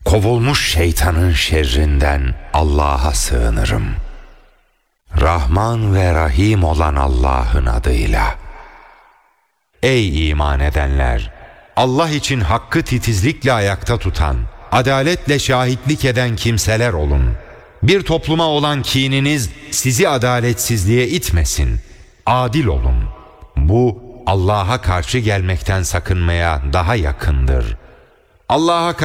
Kovulmuş şeytanın şerrinden Allah'a sığınırım. Rahman ve Rahim olan Allah'ın adıyla. Ey iman edenler! Allah için hakkı titizlikle ayakta tutan, adaletle şahitlik eden kimseler olun. Bir topluma olan kininiz sizi adaletsizliğe itmesin. Adil olun. Bu Allah'a karşı gelmekten sakınmaya daha yakındır. Allah'a